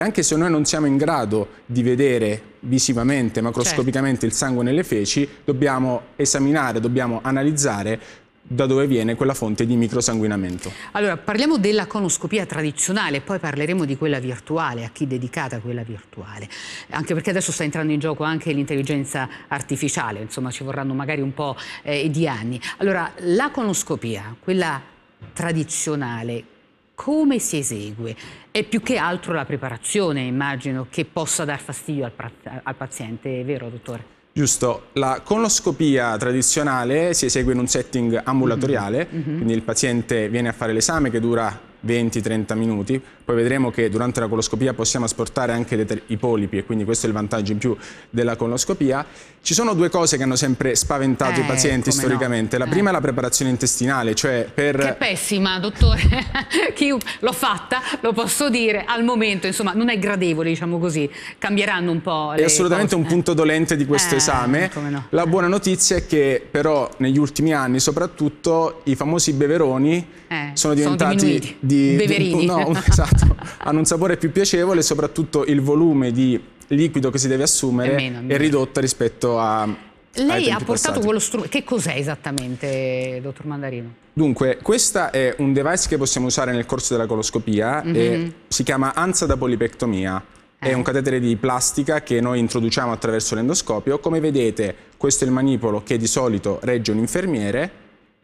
Anche se noi non siamo in grado di vedere visivamente, macroscopicamente il sangue nelle feci, dobbiamo esaminare, dobbiamo analizzare da dove viene quella fonte di microsanguinamento. Allora, parliamo della conoscopia tradizionale, poi parleremo di quella virtuale, a chi è dedicata quella virtuale. Anche perché adesso sta entrando in gioco anche l'intelligenza artificiale, insomma ci vorranno magari un po' di anni. Allora, la conoscopia, quella tradizionale, come si esegue? È più che altro la preparazione, immagino, che possa dar fastidio al paziente, è vero, dottore? Giusto, la coloscopia tradizionale si esegue in un setting ambulatoriale, quindi il paziente viene a fare l'esame che dura 20-30 minuti, poi vedremo che durante la coloscopia possiamo asportare anche i polipi e quindi questo è il vantaggio in più della coloscopia. Ci sono due cose che hanno sempre spaventato i pazienti storicamente. No. La prima è la preparazione intestinale, cioè per... Che pessima, dottore. Chi l'ho fatta, lo posso dire, al momento, insomma, non è gradevole, diciamo così. Cambieranno un po' le È assolutamente cose. un punto dolente di questo esame. No. La buona notizia è che però negli ultimi anni soprattutto i famosi beveroni sono diventati beverini. Esatto, hanno un sapore più piacevole e soprattutto il volume di liquido che si deve assumere è ridotto rispetto a Lei ha portato quello strumento. Che cos'è esattamente, dottor Mandarino? Dunque, questo è un device che possiamo usare nel corso della coloscopia e si chiama ANSA da polipectomia. È un catetere di plastica che noi introduciamo attraverso l'endoscopio. Come vedete, questo è il manipolo che di solito regge un infermiere.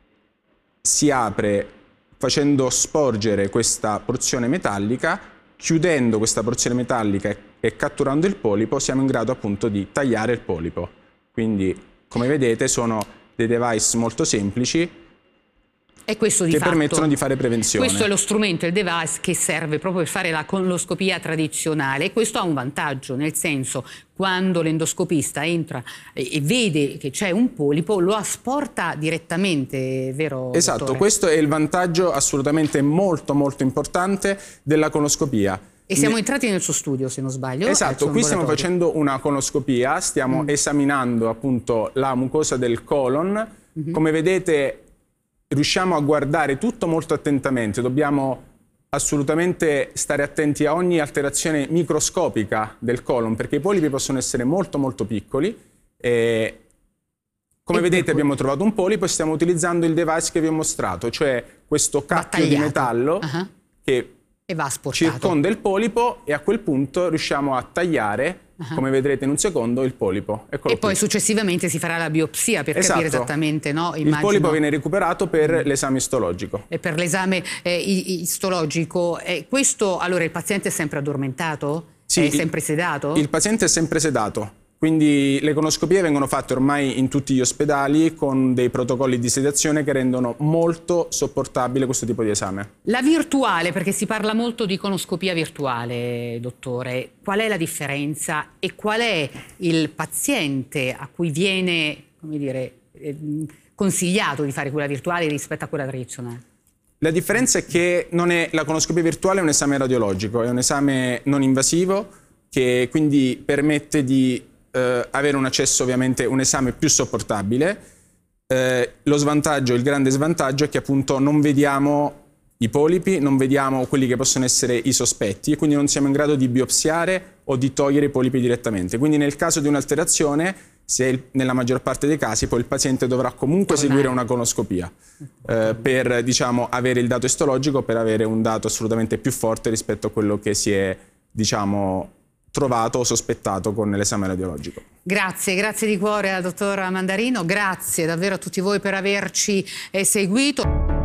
Si apre facendo sporgere questa porzione metallica, chiudendo questa porzione metallica e catturando il polipo siamo in grado appunto di tagliare il polipo. Quindi, come vedete, sono dei device molto semplici che permettono di fare prevenzione. Questo è lo strumento, il device che serve proprio per fare la coloscopia tradizionale e questo ha un vantaggio, nel senso quando l'endoscopista entra e vede che c'è un polipo lo asporta direttamente, vero? Esatto, dottore? Questo è il vantaggio assolutamente molto importante della coloscopia. E siamo entrati nel suo studio, se non sbaglio. Esatto, qui stiamo facendo una coloscopia, stiamo esaminando appunto la mucosa del colon. Come vedete riusciamo a guardare tutto molto attentamente, dobbiamo assolutamente stare attenti a ogni alterazione microscopica del colon, perché i polipi possono essere molto piccoli. Come vedete abbiamo trovato un polipo e stiamo utilizzando il device che vi ho mostrato, cioè questo cappio di metallo che circonda il polipo e a quel punto riusciamo a tagliare, come vedrete in un secondo, il polipo. Eccolo qui. Poi successivamente si farà la biopsia per capire esattamente, no? Il polipo viene recuperato per l'esame istologico. E per l'esame istologico, questo, allora il paziente è sempre addormentato? Sì, è sempre sedato? Il paziente è sempre sedato. Quindi le coloscopie vengono fatte ormai in tutti gli ospedali con dei protocolli di sedazione che rendono molto sopportabile questo tipo di esame. La virtuale, perché si parla molto di coloscopia virtuale, dottore, qual è la differenza e qual è il paziente a cui viene, come dire, consigliato di fare quella virtuale rispetto a quella tradizionale? La differenza è che la coloscopia virtuale è un esame radiologico, è un esame non invasivo che quindi permette di avere un accesso, ovviamente, un esame più sopportabile. Lo svantaggio, il grande svantaggio è che appunto non vediamo i polipi, non vediamo quelli che possono essere i sospetti e quindi non siamo in grado di biopsiare o di togliere i polipi direttamente. Quindi nel caso di un'alterazione, nella maggior parte dei casi, poi il paziente dovrà comunque seguire una coloscopia per, diciamo, avere il dato istologico, per avere un dato assolutamente più forte rispetto a quello che si è, diciamo, trovato o sospettato con l'esame radiologico. Grazie di cuore al dottor Mandarino, grazie davvero a tutti voi per averci seguito.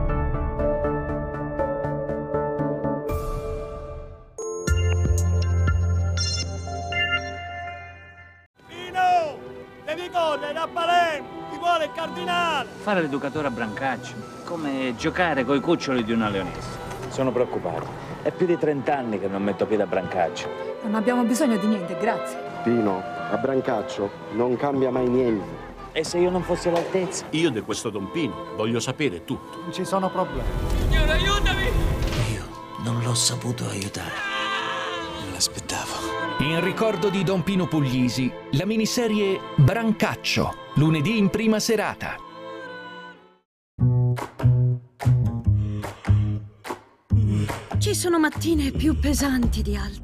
Pino, devi correre a Palermo, ti vuole il cardinale. Fare l'educatore a Brancaccio, come giocare coi cuccioli di una leonessa. Sono preoccupato. È più di 30 anni che non metto piede a Brancaccio. Non abbiamo bisogno di niente, grazie. Pino, a Brancaccio non cambia mai niente. E se io non fossi all'altezza? Io di questo Don Pino voglio sapere tutto. Non ci sono problemi. Signore, aiutami! Io non l'ho saputo aiutare. Non l'aspettavo. In ricordo di Don Pino Puglisi, la miniserie Brancaccio, lunedì in prima serata. Ci sono mattine più pesanti di altre.